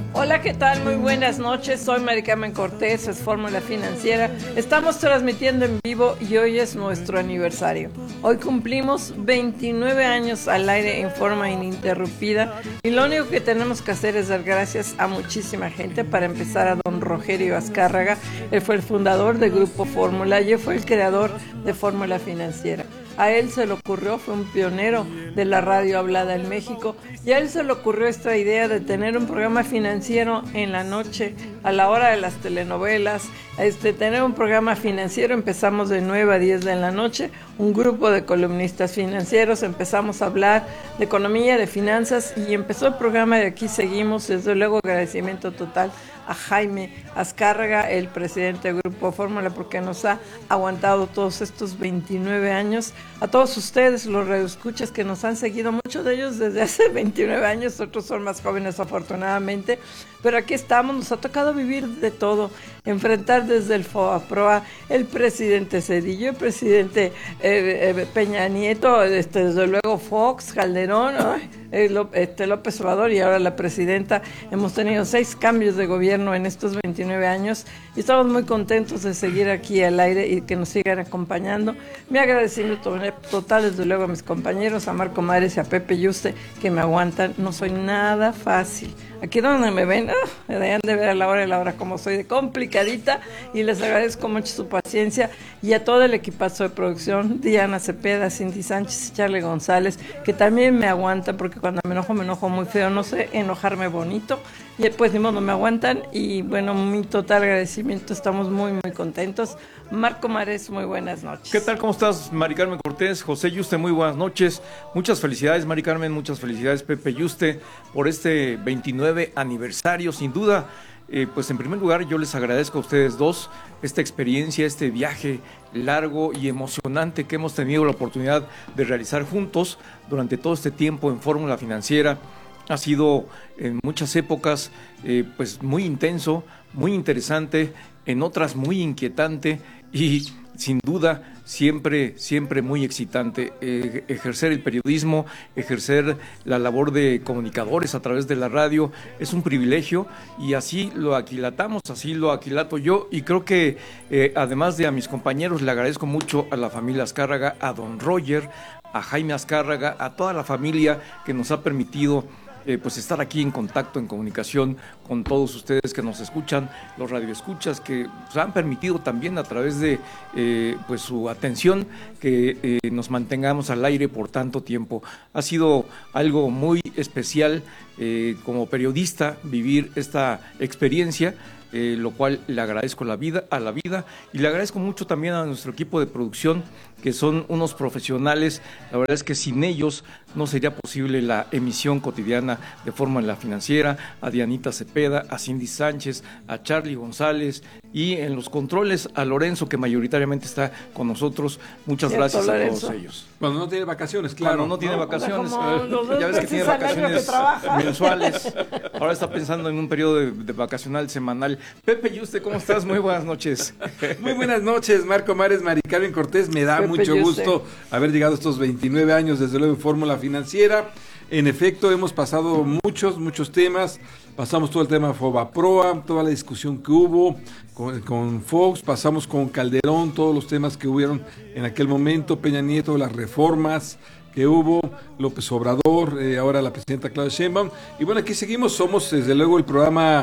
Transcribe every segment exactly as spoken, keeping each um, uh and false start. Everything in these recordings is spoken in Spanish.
Hola, ¿qué tal? Muy buenas noches. Soy Mari Carmen Cortés, es Fórmula Financiera. Estamos transmitiendo en vivo y hoy es nuestro aniversario. Hoy cumplimos veintinueve años al aire en forma ininterrumpida y lo único que tenemos que hacer es dar gracias a muchísima gente. Para empezar, a don Rogelio Azcárraga. Él fue el fundador del Grupo Fórmula y él fue el creador de Fórmula Financiera. A él se le ocurrió, fue un pionero de la radio hablada en México, y a él se le ocurrió esta idea de tener un programa financiero en la noche, a la hora de las telenovelas, este, tener un programa financiero. Empezamos de nueve a diez de la noche, un grupo de columnistas financieros, empezamos a hablar de economía, de finanzas, y empezó el programa y aquí seguimos. Desde luego agradecimiento total a Jaime Azcárraga, el presidente del Grupo Fórmula, porque nos ha aguantado todos estos veintinueve años. A todos ustedes, los radioescuchas que nos han seguido, muchos de ellos desde hace veintinueve años, otros son más jóvenes afortunadamente, pero aquí estamos. Nos ha tocado vivir de todo, enfrentar desde el FOBAPROA, el presidente Zedillo, el presidente eh, eh, Peña Nieto, este, desde luego Fox, Calderón, ay, eh, este, López Obrador y ahora la presidenta. Hemos tenido seis cambios de gobierno en estos veintinueve años y estamos muy contentos de seguir aquí al aire y que nos sigan acompañando. Mi agradecimiento total, desde luego, a mis compañeros, a Marco Mares y a Pepe Yuste, que me aguantan. No soy nada fácil. Aquí donde me ven, oh, me dejan de ver a la hora y la hora como soy de complicadita, y les agradezco mucho su paciencia, y a todo el equipazo de producción, Diana Cepeda, Cindy Sánchez y Charlie González, que también me aguantan, porque cuando me enojo, me enojo muy feo, no sé enojarme bonito, y pues ni modo, me aguantan, y bueno, mi total agradecimiento, estamos muy muy contentos. Marco Mares, muy buenas noches. ¿Qué tal? ¿Cómo estás, Mari Carmen Cortés? José Yuste, muy buenas noches. Muchas felicidades, Mari Carmen, muchas felicidades, Pepe Yuste, por este veintinueve aniversario. Sin duda, eh, pues en primer lugar yo les agradezco a ustedes dos esta experiencia, este viaje largo y emocionante que hemos tenido la oportunidad de realizar juntos durante todo este tiempo en Fórmula Financiera. Ha sido en muchas épocas eh, pues muy intenso, muy interesante, en otras muy inquietante y sin duda siempre, siempre muy excitante. Eh, ejercer el periodismo, ejercer la labor de comunicadores a través de la radio es un privilegio y así lo aquilatamos, así lo aquilato yo, y creo que eh, además de a mis compañeros, le agradezco mucho a la familia Azcárraga, a don Roger, a Jaime Azcárraga, a toda la familia que nos ha permitido Eh, pues estar aquí en contacto, en comunicación con todos ustedes que nos escuchan, los radioescuchas que pues, han permitido también a través de eh, pues su atención que eh, nos mantengamos al aire por tanto tiempo. Ha sido algo muy especial eh, como periodista vivir esta experiencia. Eh, lo cual le agradezco la vida, a la vida, y le agradezco mucho también a nuestro equipo de producción, que son unos profesionales. La verdad es que sin ellos no sería posible la emisión cotidiana de Fórmula Financiera. A Dianita Cepeda, a Cindy Sánchez, a Charlie González, y en los controles a Lorenzo, que mayoritariamente está con nosotros. Muchas Cierto, gracias Lorenzo. a todos ellos. Cuando no tiene vacaciones, claro. Cuando no tiene ¿no? vacaciones, O sea, ya ves que tiene vacaciones que mensuales. Ahora está pensando en un periodo de, de vacacional semanal. Pepe Yuste, ¿cómo estás? Muy buenas noches. Muy buenas noches, Marco Mares, Mari Carmen Cortés. Me da Pepe mucho Yuste. gusto haber llegado a estos veintinueve años, desde luego, en Fórmula Financiera. En efecto, hemos pasado muchos, muchos temas. Pasamos todo el tema de FOBAPROA, toda la discusión que hubo con, con Fox, pasamos con Calderón, todos los temas que hubieron en aquel momento, Peña Nieto, las reformas que hubo, López Obrador, eh, ahora la presidenta Claudia Sheinbaum. Y bueno, aquí seguimos, somos desde luego el programa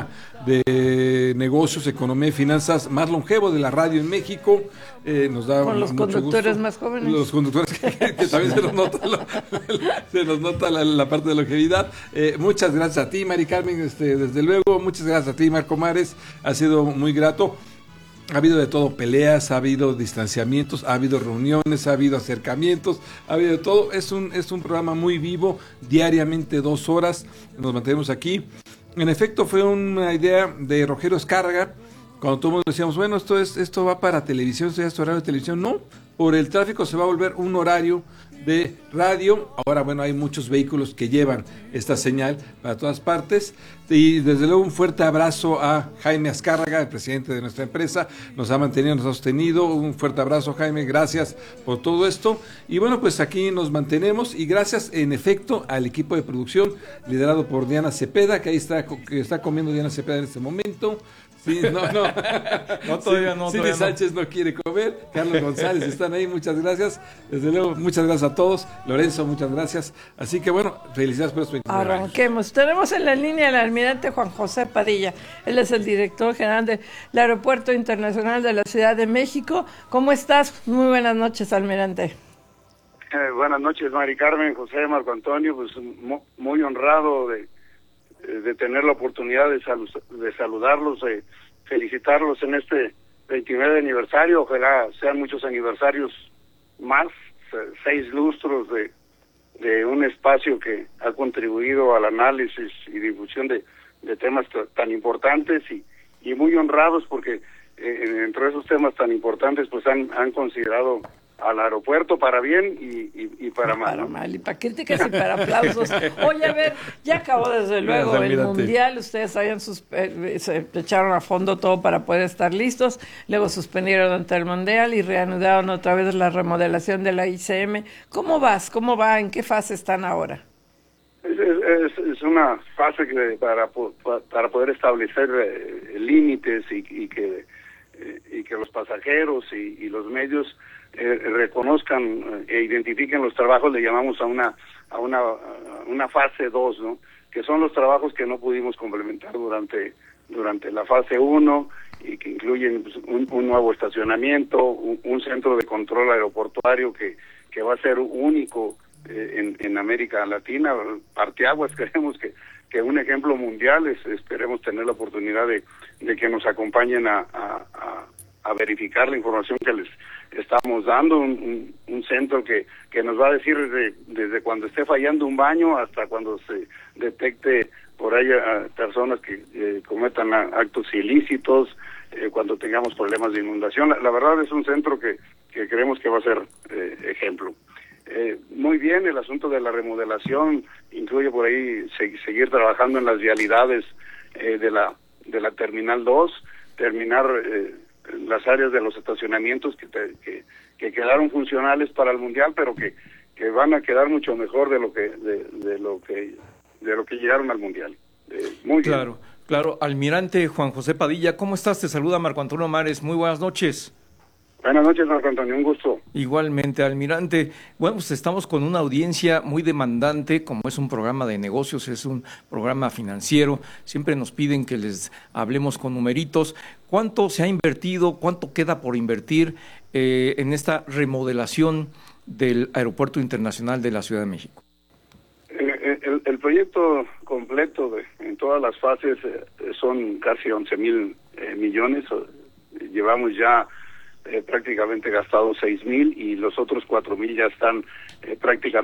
de negocios, economía y finanzas más longevo de la radio en México. Eh, nos da con los mucho conductores gusto. más jóvenes. Los conductores que, que también se nos nota, lo, se nos nota la, la parte de longevidad. Eh, muchas gracias a ti, Mari Carmen, este, desde luego, muchas gracias a ti, Marco Mares, ha sido muy grato. Ha habido de todo, peleas, ha habido distanciamientos, ha habido reuniones, ha habido acercamientos, ha habido de todo. Es un, es un programa muy vivo, diariamente dos horas, nos mantenemos aquí. En efecto, fue una idea de Rogelio Azcárraga, cuando todos decíamos, bueno, esto es esto va para televisión, esto ya es horario de televisión. No, por el tráfico se va a volver un horario de radio. Ahora, bueno, hay muchos vehículos que llevan esta señal para todas partes. Y desde luego un fuerte abrazo a Jaime Azcárraga, el presidente de nuestra empresa. Nos ha mantenido, nos ha sostenido. Un fuerte abrazo, Jaime, gracias por todo esto. Y bueno, pues aquí nos mantenemos y gracias en efecto al equipo de producción liderado por Diana Cepeda, que ahí está, que está comiendo Diana Cepeda en este momento. Sí, no, no. No, todavía no. Cindy Sánchez no. no quiere comer. Carlos González están ahí, muchas gracias. Desde luego, muchas gracias a todos. Lorenzo, muchas gracias. Así que bueno, felicidades por estos veintinueve años. Arranquemos. Tenemos en la línea al almirante Juan José Padilla. Él es el director general del Aeropuerto Internacional de la Ciudad de México. ¿Cómo estás? Muy buenas noches, almirante. Eh, buenas noches, Mari Carmen, José, Marco Antonio. Pues muy honrado de de tener la oportunidad de, salu de saludarlos, de felicitarlos en este veintinueve aniversario. Ojalá sean muchos aniversarios más, seis lustros de, de un espacio que ha contribuido al análisis y difusión de, de temas tan importantes y, y muy honrados porque eh, dentro de esos temas tan importantes pues han, han considerado al aeropuerto para bien y, y, y para mal. Para mal, y para críticas y para aplausos. Oye, a ver, ya acabó desde luego el Mundial, ustedes habían eh, se echaron a fondo todo para poder estar listos, luego suspendieron ante el Mundial y reanudaron otra vez la remodelación de la I C M. ¿Cómo vas? ¿Cómo va? ¿En qué fase están ahora? Es, es, es una fase que para, para poder establecer eh, límites y, y que eh, y que los pasajeros y, y los medios Eh, reconozcan e identifiquen los trabajos, le llamamos a una a una a una fase dos, ¿no? Que son los trabajos que no pudimos complementar durante durante la fase uno y que incluyen pues, un, un nuevo estacionamiento, un, un centro de control aeroportuario que que va a ser único eh, en en América Latina, parteaguas. Creemos que que un ejemplo mundial. Es, esperemos tener la oportunidad de de que nos acompañen a a, a a verificar la información que les estamos dando, un, un, un centro que, que nos va a decir desde, desde cuando esté fallando un baño hasta cuando se detecte por ahí a personas que eh, cometan actos ilícitos, eh, cuando tengamos problemas de inundación. La, la verdad es un centro que, que creemos que va a ser eh, ejemplo. Eh, muy bien, el asunto de la remodelación incluye por ahí se, seguir trabajando en las vialidades eh, de la de la Terminal dos, terminar eh, las áreas de los estacionamientos que, te, que que quedaron funcionales para el Mundial, pero que que van a quedar mucho mejor de lo que de, de lo que de lo que llegaron al Mundial. Eh, muy claro, bien. Claro, almirante Juan José Padilla, ¿cómo estás? Te saluda Marco Antonio Mares. Muy buenas noches. Buenas noches, Marco Antonio, un gusto. Igualmente, almirante. Bueno, pues estamos con una audiencia muy demandante, como es un programa de negocios, es un programa financiero. Siempre nos piden que les hablemos con numeritos. ¿Cuánto se ha invertido, cuánto queda por invertir eh, en esta remodelación del Aeropuerto Internacional de la Ciudad de México? El, el, el proyecto completo de, en todas las fases eh, son casi once mil eh, millones. Llevamos ya Eh, prácticamente gastado seis mil y los otros cuatro mil ya están eh, prácticamente